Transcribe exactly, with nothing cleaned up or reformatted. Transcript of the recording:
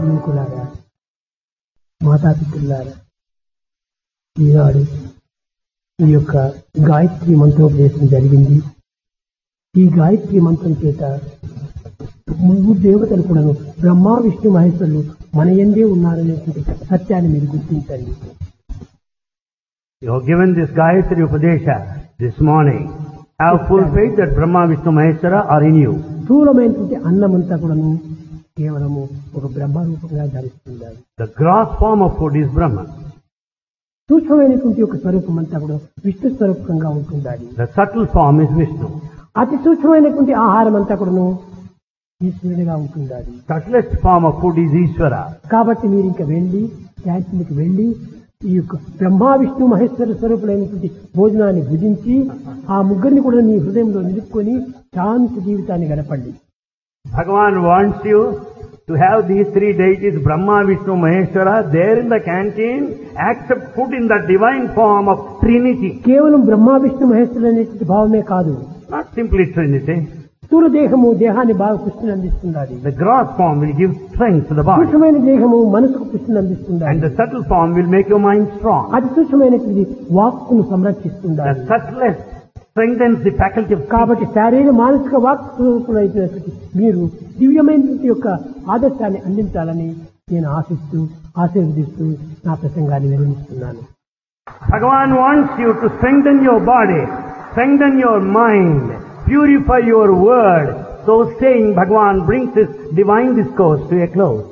యువకులారా, మాతాపితులారా, ఈనాడు ఈ యొక్క గాయత్రి మంత్రోపదేశం జరిగింది. ఈ గాయత్రి మంత్రం చేత ముగ్గురు దేవతలు కూడాను బ్రహ్మ విష్ణు మహేశ్వరులు మన యందే ఉన్నారనేటువంటి సత్యాన్ని మీరు గుర్తించండి. You have given this Gayatri Upadesha this morning. Have full faith that Brahma, Vishnu, Maheshwara are in you. స్థూలమైనటువంటి అన్నమంతా కూడాను కేవలము ఒక బ్రహ్మ రూపంగా ధరిస్తుంది. The gross form of food is Brahma. సూక్ష్మమైనటువంటి ఒక స్వరూపం అంతా కూడా విష్ణు స్వరూపంగా ఉంటుండాలి. The subtle form is Vishnu. అతి సూక్ష్మమైనటువంటి ఆహారం అంతా కూడాను ఈశ్వరుడిగా ఉంటుండాలి. Subtlest form of food is Ishvara. కాబట్టి మీరు ఇంకా వెళ్ళి క్యాంటీన్కి వెళ్ళి ఈ యొక్క బ్రహ్మ విష్ణు మహేశ్వర స్వరూపులైనటువంటి భోజనాన్ని భుజించి ఆ ముగ్గురిని కూడా మీ హృదయంలో నిలుపుకొని శాంతి జీవితాన్ని గడపండి. Bhagavan wants you to have these three deities, Brahma, Vishnu, Maheshwara, there in the canteen, accept food in the divine form of Trinity. కేవలం బ్రహ్మ విష్ణు మహేశ్వరులు అనేటువంటి భావమే కాదు. Not simply Trinity. స్థూల దేహము దేహాన్ని బాగా పుష్టిని అందిస్తుంది. The gross form will give strength to the body. సూక్ష్మమైన దేహము మనసుకు పుష్టిని అందిస్తుంది. And the subtle form will make your mind strong. అతి సూక్ష్మమైనటువంటి వాక్కును సంరక్షిస్తుంది. The subtlest strengthens the faculty of కాబట్టి శారీరక మానసిక వాక్ స్వరూపులైనటువంటి మీరు దివ్యమైనటువంటి యొక్క ఆదర్శాన్ని అందించాలని నేను ఆశిస్తూ ఆశీర్వదిస్తూ నా ప్రసంగాన్ని విరమిస్తున్నాను. Bhagavan wants you to strengthen your body, strengthen your mind, purify your word. So saying, Bhagavan brings this divine discourse to a close.